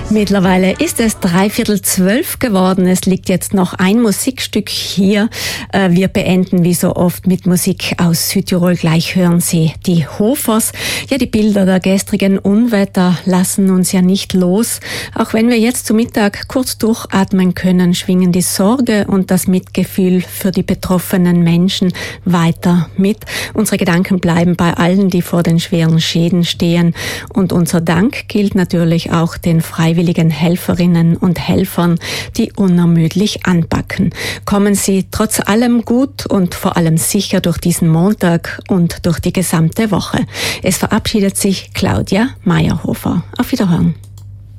Mittlerweile ist es 11:45 geworden. Es liegt jetzt noch ein Musikstück hier. Wir beenden wie so oft mit Musik aus Südtirol. Gleich hören Sie die Hofers. Ja, die Bilder der gestrigen Unwetter lassen uns ja nicht los. Auch wenn wir jetzt zu Mittag kurz durchatmen können, schwingen die Sorge und das Mitgefühl für die betroffenen Menschen weiter mit. Unsere Gedanken bleiben bei allen, die vor den schweren Schäden stehen. Und unser Dank gilt natürlich auch den freiwilligen Helferinnen und Helfern, die unermüdlich anpacken. Kommen Sie trotz allem gut und vor allem sicher durch diesen Montag und durch die gesamte Woche. Es verabschiedet sich Claudia Meyerhofer. Auf Wiederhören.